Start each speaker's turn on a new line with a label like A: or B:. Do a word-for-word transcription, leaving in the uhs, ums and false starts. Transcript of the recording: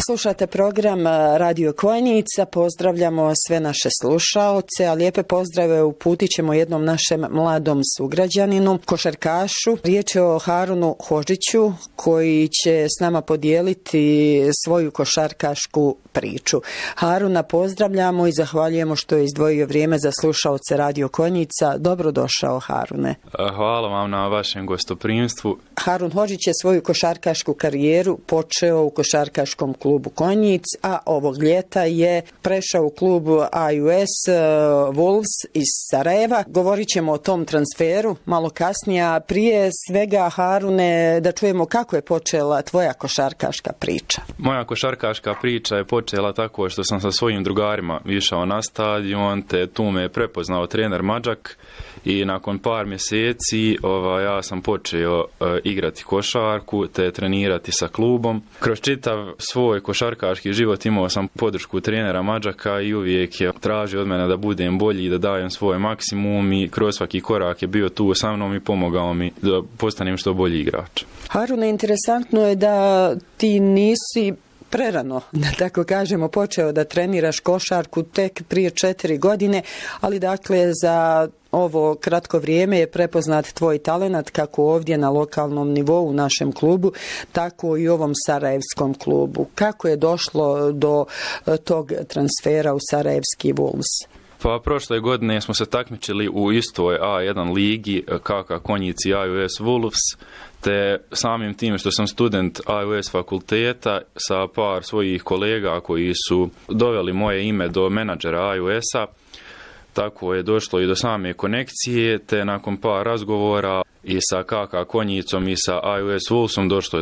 A: Slušate program Radio Konjica, pozdravljamo sve naše slušaoce, a lijepe pozdrave uputit ćemo jednom našem mladom sugrađaninu, košarkašu. Riječ je o Harunu Hodžiću koji će s nama podijeliti svoju košarkašku priču. Haruna pozdravljamo i zahvaljujemo što je izdvojio vrijeme za slušaoce Radio Konjica. Dobrodošao, Harune.
B: Hvala vam na vašem gostoprimstvu.
A: Harun Hodžić je svoju košarkašku karijeru počeo u košarkaškom klubu Konjic, a ovog ljeta je prešao u klub I U S Wolves iz Sarajeva. Govorit ćemo o tom transferu malo kasnije, a prije svega, Harune, da čujemo kako je počela tvoja košarkaška priča.
B: Moja košarkaška priča je počela tako što sam sa svojim drugarima išao na stadion, te tu me je prepoznao trener Mađak i nakon par mjeseci ova, ja sam počeo e, igrati košarku te trenirati sa klubom. Kroz čitav svoj košarkaški život imao sam podršku trenera Mađaka i uvijek je tražio od mene da budem bolji i da dajem svoj maksimum i kroz svaki korak je bio tu sa mnom i pomogao mi da postanem što bolji igrač.
A: Harune, interesantno je da ti nisi prerano, da tako kažemo, počeo da treniraš košarku tek prije četiri godine, ali dakle za ovo kratko vrijeme je prepoznat tvoj talenat kako ovdje na lokalnom nivou u našem klubu, tako i u ovom sarajevskom klubu. Kako je došlo do tog transfera u sarajevski Wolves?
B: Pa prošle godine smo se takmičili u istoj A jedan ligi K K Konjic i I U S Wolves, te samim tim što sam student I U S fakulteta sa par svojih kolega koji su doveli moje ime do menadžera I U S-a, tako je došlo i do same konekcije, te nakon par razgovora i sa K K Konjicom i sa I U S Wolvesom došlo